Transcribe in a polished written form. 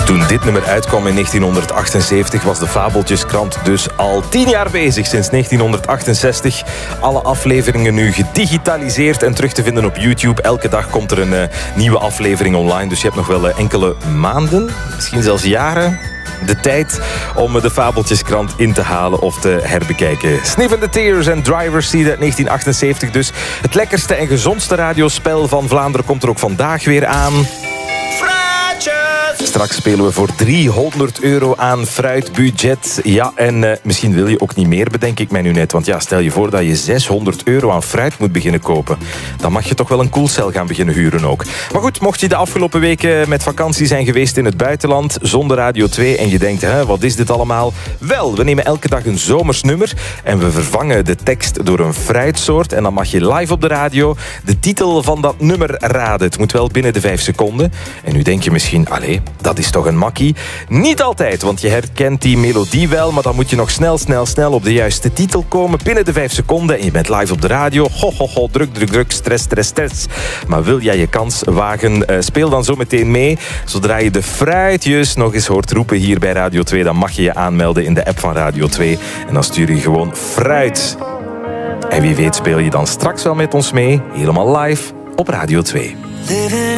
Toen dit nummer uitkwam in 1978 was de Fabeltjeskrant dus al 10 jaar bezig, sinds 1968. Alle afleveringen nu gedigitaliseerd en terug te vinden op YouTube. Elke dag komt er een nieuwe aflevering online, dus je hebt nog wel enkele maanden, misschien zelfs jaren, de tijd om de Fabeltjeskrant in te halen of te herbekijken. Sniff and the Tears en Driver's Seat uit 1978 dus. Het lekkerste en gezondste radiospel van Vlaanderen komt er ook vandaag weer aan. Straks spelen we voor €300 aan fruitbudget. Ja, en misschien wil je ook niet meer, bedenk ik mij nu net. Want ja, stel je voor dat je €600 aan fruit moet beginnen kopen. Dan mag je toch wel een koelcel gaan beginnen huren ook. Maar goed, mocht je de afgelopen weken met vakantie zijn geweest in het buitenland, zonder Radio 2, en je denkt, wat is dit allemaal? Wel, we nemen elke dag een zomers nummer en we vervangen de tekst door een fruitsoort. En dan mag je live op de radio de titel van dat nummer raden. Het moet wel binnen de 5 seconden. En nu denk je misschien, allee, dat is toch een makkie? Niet altijd, want je herkent die melodie wel, maar dan moet je nog snel op de juiste titel komen binnen de 5 seconden en je bent live op de radio. Druk, stress. Maar wil jij je kans wagen? Speel dan zo meteen mee. Zodra je de fruitjes nog eens hoort roepen hier bij Radio 2, dan mag je je aanmelden in de app van Radio 2 en dan stuur je gewoon fruit. En wie weet speel je dan straks wel met ons mee, helemaal live op Radio 2.